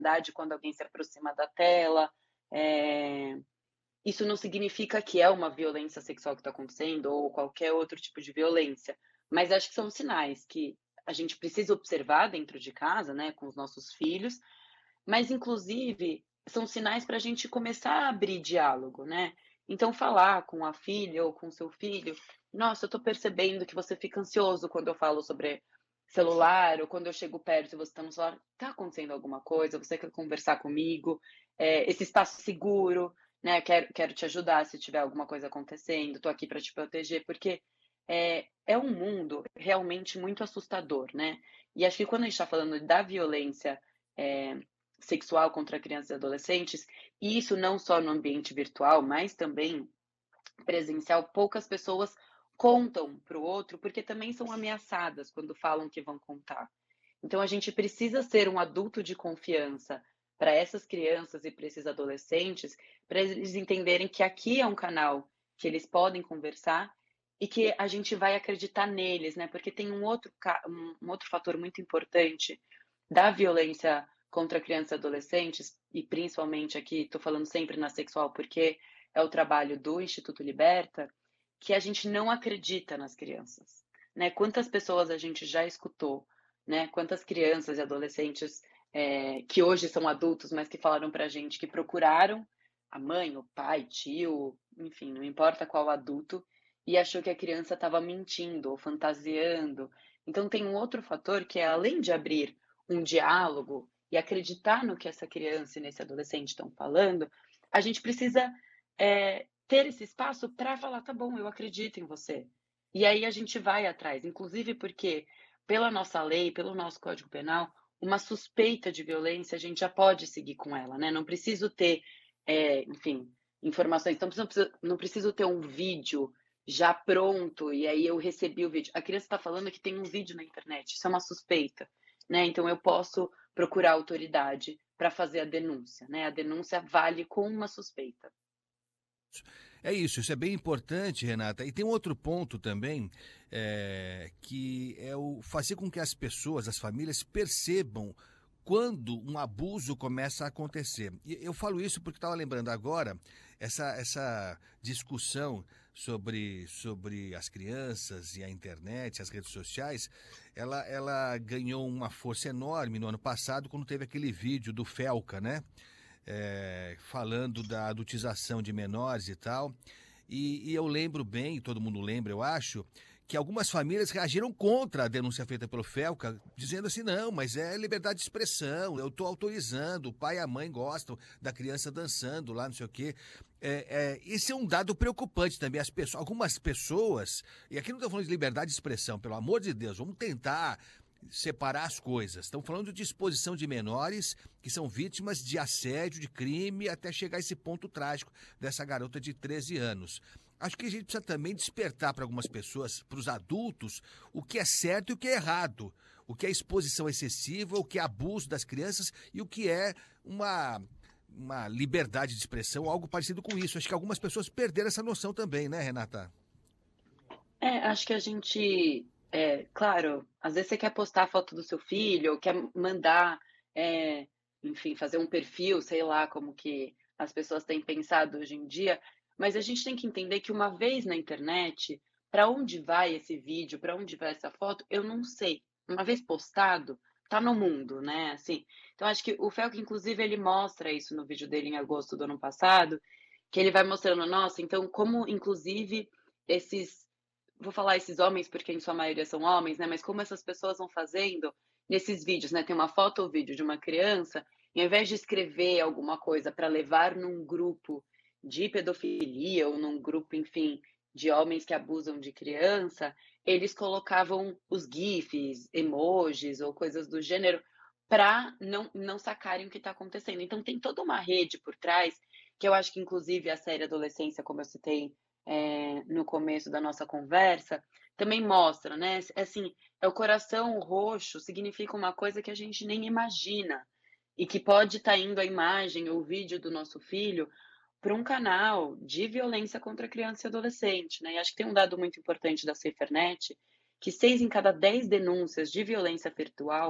ansiedade quando alguém se aproxima da tela. É, isso não significa que é uma violência sexual que está acontecendo ou qualquer outro tipo de violência, mas acho que são sinais que a gente precisa observar dentro de casa, né, com os nossos filhos, mas inclusive são sinais para a gente começar a abrir diálogo, né? Então falar com a filha ou com o seu filho, nossa, eu estou percebendo que você fica ansioso quando eu falo sobre celular ou quando eu chego perto e você está no celular, está acontecendo alguma coisa? Você quer conversar comigo? Esse espaço seguro, né? Quero te ajudar se tiver alguma coisa acontecendo. Estou aqui para te proteger, porque é um mundo realmente muito assustador, né? E acho que quando a gente está falando da violência é, sexual contra crianças e adolescentes, e isso não só no ambiente virtual, mas também presencial, poucas pessoas contam para o outro, porque também são ameaçadas quando falam que vão contar. Então a gente precisa ser um adulto de confiança para essas crianças e para esses adolescentes, para eles entenderem que aqui é um canal que eles podem conversar e que a gente vai acreditar neles, né? Porque tem um outro fator muito importante da violência contra crianças e adolescentes, e principalmente aqui, estou falando sempre na sexual, porque é o trabalho do Instituto Liberta, que a gente não acredita nas crianças, né? Quantas pessoas a gente já escutou, né? Quantas crianças e adolescentes que hoje são adultos, mas que falaram para a gente que procuraram a mãe, o pai, tio, enfim, não importa qual adulto, e achou que a criança estava mentindo ou fantasiando. Então tem um outro fator que é, além de abrir um diálogo e acreditar no que essa criança e nesse adolescente estão falando, a gente precisa ter esse espaço para falar, tá bom, eu acredito em você. E aí a gente vai atrás, inclusive porque, pela nossa lei, pelo nosso Código Penal, uma suspeita de violência a gente já pode seguir com ela, né? Não preciso ter, enfim, informações. Então, não preciso ter um vídeo já pronto e aí eu recebi o vídeo. A criança está falando que tem um vídeo na internet, isso é uma suspeita, né? Então eu posso procurar a autoridade para fazer a denúncia, né? A denúncia vale com uma suspeita. É isso é bem importante, Renata. E tem um outro ponto também, que é o fazer com que as pessoas, as famílias, percebam quando um abuso começa a acontecer. E eu falo isso porque estava lembrando agora essa discussão sobre as crianças e a internet, as redes sociais, ela ganhou uma força enorme no ano passado quando teve aquele vídeo do Felca, né? Falando da adultização de menores e tal. E eu lembro bem, todo mundo lembra, eu acho, que algumas famílias reagiram contra a denúncia feita pelo Felca, dizendo assim, não, mas é liberdade de expressão, eu estou autorizando, o pai e a mãe gostam da criança dançando lá, não sei o quê. Esse é um dado preocupante também. Algumas pessoas, e aqui não estou falando de liberdade de expressão, pelo amor de Deus, vamos tentar separar as coisas. Estão falando de exposição de menores que são vítimas de assédio, de crime, até chegar a esse ponto trágico dessa garota de 13 anos. Acho que a gente precisa também despertar para algumas pessoas, para os adultos, o que é certo e o que é errado. O que é exposição excessiva, o que é abuso das crianças e o que é uma liberdade de expressão, algo parecido com isso. Acho que algumas pessoas perderam essa noção também, né, Renata? Acho que a gente, claro, às vezes você quer postar a foto do seu filho, ou quer mandar, é, enfim, fazer um perfil, sei lá, como que as pessoas têm pensado hoje em dia, mas a gente tem que entender que uma vez na internet, para onde vai esse vídeo, para onde vai essa foto, eu não sei. Uma vez postado, tá no mundo, né? Assim, então acho que o Felk, inclusive, ele mostra isso no vídeo dele em agosto do ano passado, que ele vai mostrando, nossa, então como, inclusive, esses vou falar esses homens porque em sua maioria são homens, né? Mas como essas pessoas vão fazendo nesses vídeos, né? Tem uma foto ou vídeo de uma criança, e ao invés de escrever alguma coisa para levar num grupo de pedofilia ou num grupo, enfim, de homens que abusam de criança, eles colocavam os GIFs, emojis ou coisas do gênero para não sacarem o que está acontecendo. Então tem toda uma rede por trás, que eu acho que inclusive a série Adolescência, como eu citei no começo da nossa conversa, também mostra, né? Assim, o coração roxo significa uma coisa que a gente nem imagina e que pode estar indo a imagem ou o vídeo do nosso filho para um canal de violência contra criança e adolescente, né? E acho que tem um dado muito importante da SaferNet, que 6 em cada 10 denúncias de violência virtual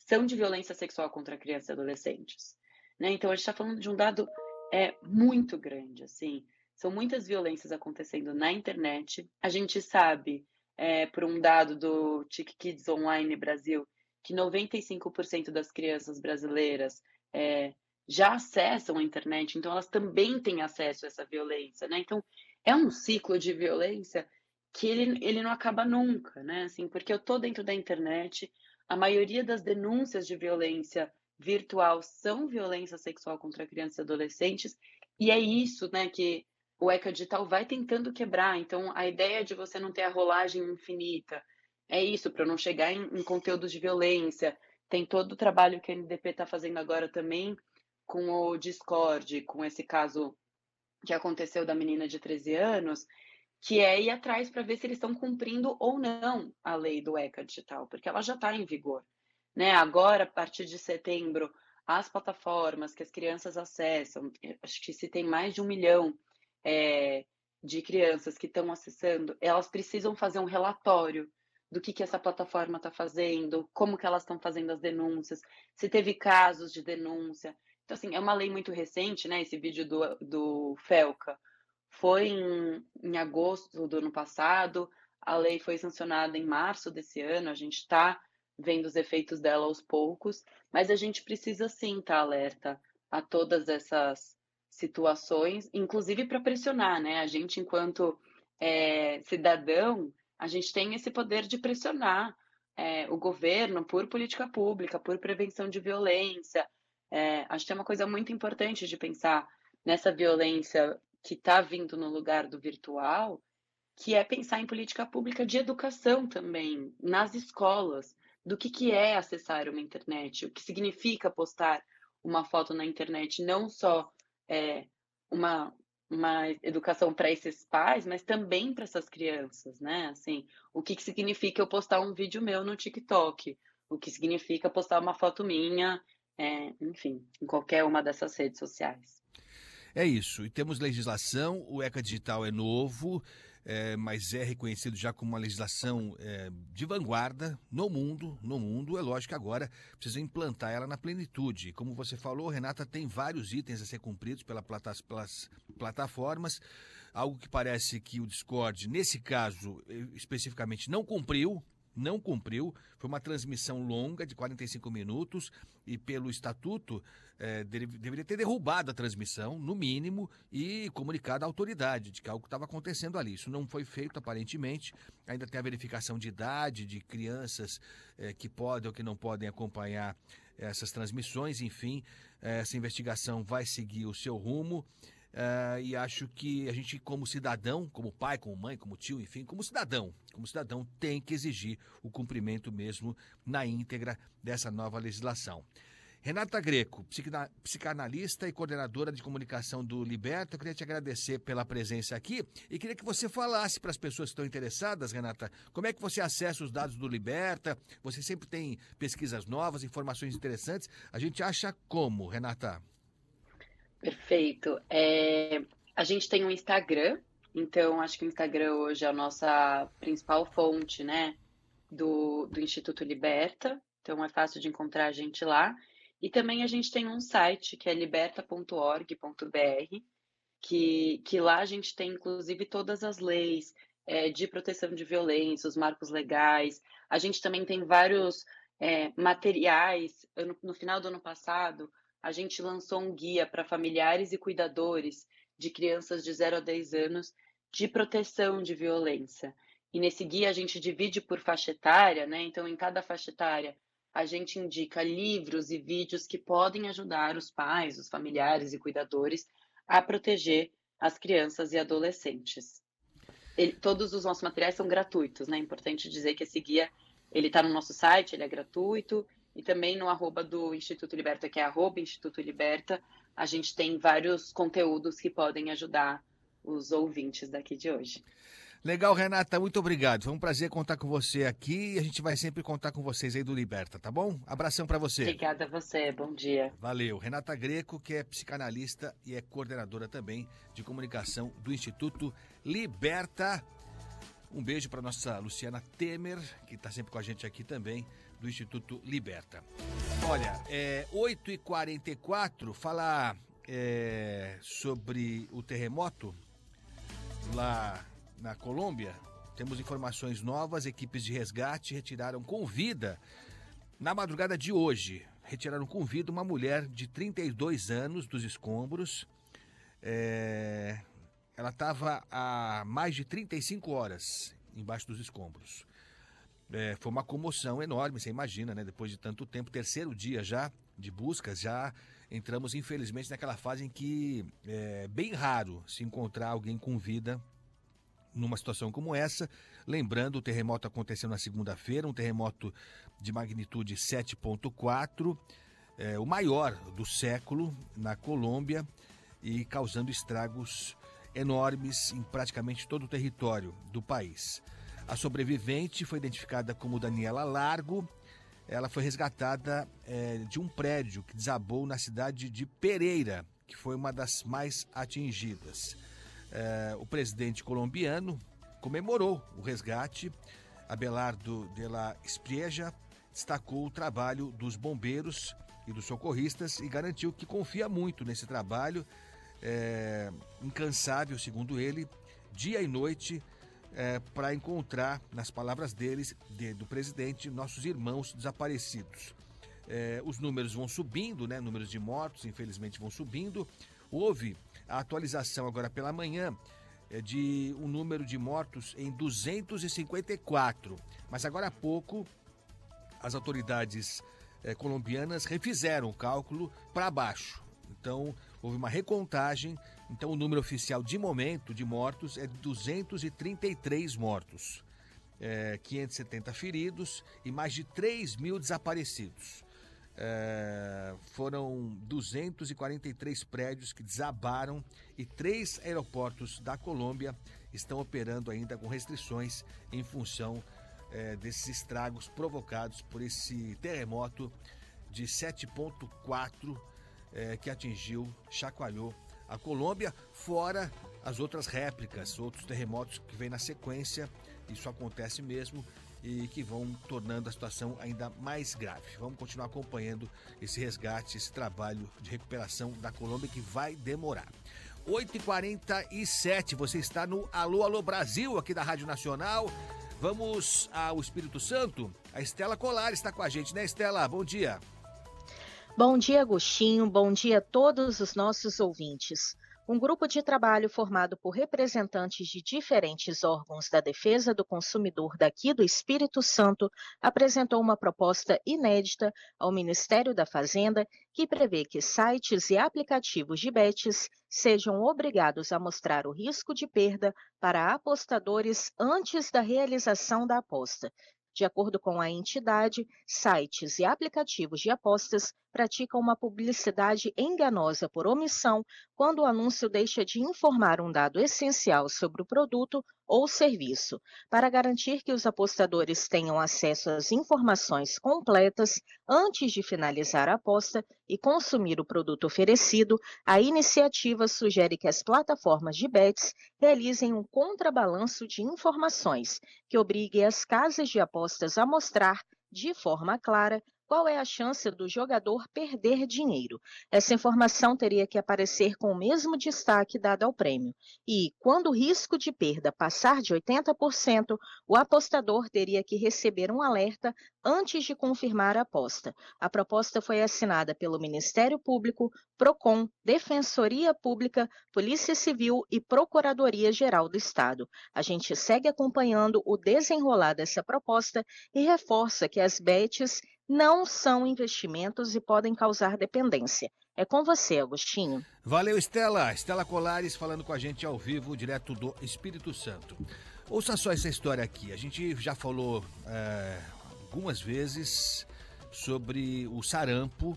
são de violência sexual contra crianças e adolescentes, né. Então a gente está falando de um dado, muito grande, assim, são muitas violências acontecendo na internet. A gente sabe, por um dado do Tic Kids Online Brasil, que 95% das crianças brasileiras, já acessam a internet, então elas também têm acesso a essa violência, né. Então é um ciclo de violência que ele não acaba nunca, né, assim, porque eu tô dentro da internet, a maioria das denúncias de violência virtual são violência sexual contra crianças e adolescentes, e é isso, né, que o Digital vai tentando quebrar. Então a ideia de você não ter a rolagem infinita, é isso, para não chegar em conteúdos de violência. Tem todo o trabalho que a NDP está fazendo agora também com o Discord, com esse caso que aconteceu da menina de 13 anos, que é ir atrás para ver se eles estão cumprindo ou não a lei do ECA digital, porque ela já está em vigor, né. Agora, a partir de setembro, as plataformas que as crianças acessam, acho que se tem mais de 1 milhão, de crianças que estão acessando, elas precisam fazer um relatório do que essa plataforma está fazendo, como que elas estão fazendo as denúncias, se teve casos de denúncia. Então, assim, é uma lei muito recente, né, esse vídeo do Felca foi em agosto do ano passado, a lei foi sancionada em março desse ano, a gente está vendo os efeitos dela aos poucos, mas a gente precisa sim estar alerta a todas essas situações, inclusive para pressionar, né, a gente enquanto, cidadão, a gente tem esse poder de pressionar, o governo por política pública, por prevenção de violência. Acho que é uma coisa muito importante de pensar nessa violência que está vindo no lugar do virtual, que é pensar em política pública de educação também, nas escolas, do que é acessar uma internet, o que significa postar uma foto na internet, não só, uma uma educação para esses pais, mas também para essas crianças, né, assim, o que significa eu postar um vídeo meu no TikTok, o que significa postar uma foto minha, enfim, em qualquer uma dessas redes sociais. É isso, e temos legislação, o ECA Digital é novo, mas é reconhecido já como uma legislação de vanguarda no mundo, é lógico que agora precisa implantar ela na plenitude. Como você falou, Renata, tem vários itens a ser cumpridos pelas plataformas, algo que parece que o Discord, nesse caso especificamente, não cumpriu, foi uma transmissão longa de 45 minutos e pelo estatuto deveria ter derrubado a transmissão, no mínimo, e comunicado à autoridade de que algo estava acontecendo ali. Isso não foi feito aparentemente, ainda tem a verificação de idade de crianças que podem ou que não podem acompanhar essas transmissões, enfim, essa investigação vai seguir o seu rumo. E acho que a gente, como cidadão, como pai, como mãe, como tio, enfim, como cidadão, tem que exigir o cumprimento mesmo na íntegra dessa nova legislação. Renata Greco, psicanalista e coordenadora de comunicação do Liberta, eu queria te agradecer pela presença aqui e queria que você falasse para as pessoas que estão interessadas, Renata, como é que você acessa os dados do Liberta? Você sempre tem pesquisas novas, informações interessantes. A gente acha como, Renata? Perfeito. A gente tem um Instagram, então acho que o Instagram hoje é a nossa principal fonte, né, do Instituto Liberta, então é fácil de encontrar a gente lá. E também a gente tem um site que é liberta.org.br, que lá a gente tem inclusive todas as leis, de proteção de violência, os marcos legais. A gente também tem vários, materiais. No final do ano passado, a gente lançou um guia para familiares e cuidadores de crianças de 0 a 10 anos de proteção de violência. E nesse guia a gente divide por faixa etária, né, então em cada faixa etária a gente indica livros e vídeos que podem ajudar os pais, os familiares e cuidadores a proteger as crianças e adolescentes. Todos os nossos materiais são gratuitos, né? É importante dizer que esse guia ele está no nosso site, ele é gratuito, e também no arroba do Instituto Liberta, que é arroba Instituto Liberta, a gente tem vários conteúdos que podem ajudar os ouvintes daqui de hoje. Legal, Renata, muito obrigado. Foi um prazer contar com você aqui e a gente vai sempre contar com vocês aí do Liberta, tá bom? Abração para você. Obrigada a você, bom dia. Valeu. Renata Greco, que é psicanalista e é coordenadora também de comunicação do Instituto Liberta. Um beijo para nossa Luciana Temer, que está sempre com a gente aqui também, do Instituto Liberta. Olha, 8h44, falar sobre o terremoto lá na Colômbia. Temos informações novas, equipes de resgate retiraram com vida, na madrugada de hoje, retiraram com vida uma mulher de 32 anos dos escombros. Ela estava há mais de 35 horas embaixo dos escombros. Foi uma comoção enorme, você imagina, né? Depois de tanto tempo, terceiro dia já de buscas, já entramos, infelizmente, naquela fase em que é bem raro se encontrar alguém com vida numa situação como essa. Lembrando, o terremoto aconteceu na segunda-feira, um terremoto de magnitude 7,4, o maior do século na Colômbia, e causando estragos enormes em praticamente todo o território do país. A sobrevivente foi identificada como Daniela Largo. Ela foi resgatada de um prédio que desabou na cidade de Pereira, que foi uma das mais atingidas. O presidente colombiano comemorou o resgate. Abelardo de la Espriella destacou o trabalho dos bombeiros e dos socorristas e garantiu que confia muito nesse trabalho, incansável, segundo ele, dia e noite, para encontrar, nas palavras do presidente, nossos irmãos desaparecidos. Os números vão subindo, né? Números de mortos, infelizmente, vão subindo. Houve a atualização agora pela manhã de um número de mortos em 254. Mas agora há pouco, as autoridades colombianas refizeram o cálculo para baixo. Então, houve uma recontagem. Então, o número oficial de momento de mortos é de 233 mortos, 570 feridos e mais de 3 mil desaparecidos. Foram 243 prédios que desabaram e 3 aeroportos da Colômbia estão operando ainda com restrições em função desses estragos provocados por esse terremoto de 7,4 que atingiu, chacoalhou a Colômbia, fora as outras réplicas, outros terremotos que vêm na sequência. Isso acontece mesmo e que vão tornando a situação ainda mais grave. Vamos continuar acompanhando esse resgate, esse trabalho de recuperação da Colômbia, que vai demorar. 8h47, você está no Alô, Alô Brasil, aqui da Rádio Nacional. Vamos ao Espírito Santo. A Estela Colares está com a gente, né, Estela? Bom dia. Bom dia, Agostinho. Bom dia a todos os nossos ouvintes. Um grupo de trabalho formado por representantes de diferentes órgãos da defesa do consumidor daqui do Espírito Santo apresentou uma proposta inédita ao Ministério da Fazenda que prevê que sites e aplicativos de bets sejam obrigados a mostrar o risco de perda para apostadores antes da realização da aposta. De acordo com a entidade, sites e aplicativos de apostas praticam uma publicidade enganosa por omissão quando o anúncio deixa de informar um dado essencial sobre o produto ou serviço. Para garantir que os apostadores tenham acesso às informações completas antes de finalizar a aposta e consumir o produto oferecido, a iniciativa sugere que as plataformas de bets realizem um contrabalanço de informações que obrigue as casas de apostas a mostrar, de forma clara, qual é a chance do jogador perder dinheiro. Essa informação teria que aparecer com o mesmo destaque dado ao prêmio. E, quando o risco de perda passar de 80%, o apostador teria que receber um alerta antes de confirmar a aposta. A proposta foi assinada pelo Ministério Público, PROCON, Defensoria Pública, Polícia Civil e Procuradoria-Geral do Estado. A gente segue acompanhando o desenrolar dessa proposta e reforça que as bets não são investimentos e podem causar dependência. É com você, Agostinho. Valeu, Estela. Estela Colares falando com a gente ao vivo, direto do Espírito Santo. Ouça só essa história aqui. A gente já falou algumas vezes sobre o sarampo,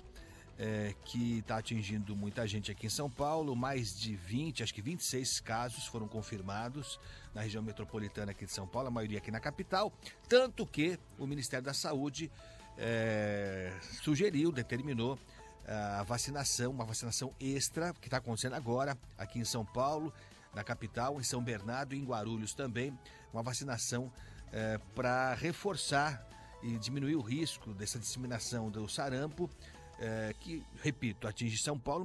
que está atingindo muita gente aqui em São Paulo. Mais de 20, acho que 26 casos foram confirmados na região metropolitana aqui de São Paulo, a maioria aqui na capital. Tanto que o Ministério da Saúde determinou a vacinação, uma vacinação extra que está acontecendo agora aqui em São Paulo, na capital, em São Bernardo e em Guarulhos também, uma vacinação para reforçar e diminuir o risco dessa disseminação do sarampo, que, repito, atinge São Paulo,